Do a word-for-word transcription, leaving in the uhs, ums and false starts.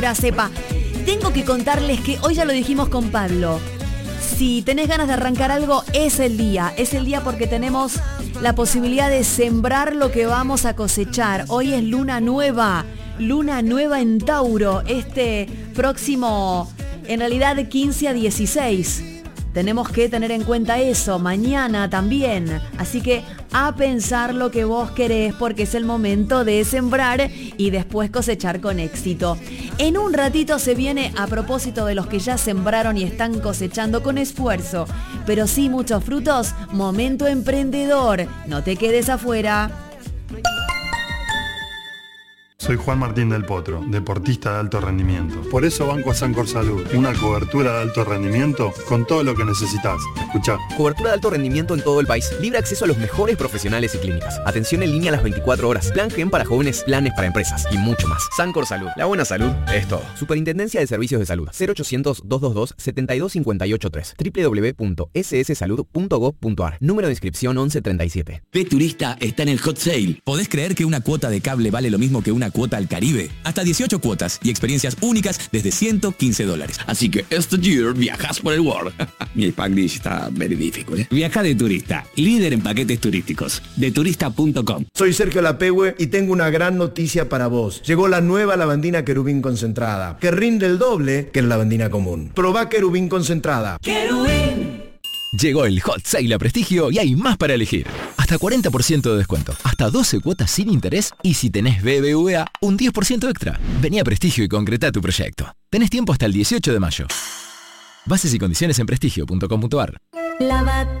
sepa. Tengo que contarles que hoy ya lo dijimos con Pablo. Si tenés ganas de arrancar algo, es el día. Es el día porque tenemos la posibilidad de sembrar lo que vamos a cosechar. Hoy es luna nueva. Luna nueva en Tauro. Este próximo, en realidad, quince a dieciséis. Tenemos que tener en cuenta eso, mañana también. Así que a pensar lo que vos querés porque es el momento de sembrar y después cosechar con éxito. En un ratito se viene, a propósito de los que ya sembraron y están cosechando con esfuerzo, pero sí muchos frutos, momento emprendedor. No te quedes afuera. Soy Juan Martín del Potro, deportista de alto rendimiento. Por eso banco a Sancor Salud, una cobertura de alto rendimiento con todo lo que necesitas. Escuchá. Cobertura de alto rendimiento en todo el país. Libre acceso a los mejores profesionales y clínicas. Atención en línea las veinticuatro horas. Plan Gen para jóvenes, planes para empresas y mucho más. Sancor Salud. La buena salud es todo. Superintendencia de Servicios de Salud. cero ochocientos, doscientos veintidós, setenta y dos cincuenta y ocho tres. doble u doble u doble u punto ese ese salud punto gob punto a r. Número de inscripción once treinta y siete. P Turista está en el hot sale. ¿Podés creer que una cuota de cable vale lo mismo que una cuota al Caribe? Hasta dieciocho cuotas y experiencias únicas desde ciento quince dólares. Así que este year viajas por el world. Mi Spanglish está verídico, ¿eh? Viaja de Turista, líder en paquetes turísticos. de turista punto com. Soy Sergio Lapehue y tengo una gran noticia para vos. Llegó la nueva lavandina Querubín concentrada, que rinde el doble que la lavandina común. Probá Querubín concentrada. ¡Querubín! Llegó el Hot Sale a Prestigio y hay más para elegir. Hasta cuarenta por ciento de descuento, hasta doce cuotas sin interés y si tenés B B V A, un diez por ciento extra. Vení a Prestigio y concretá tu proyecto. Tenés tiempo hasta el dieciocho de mayo. Bases y condiciones en prestigio punto com punto a r. Lava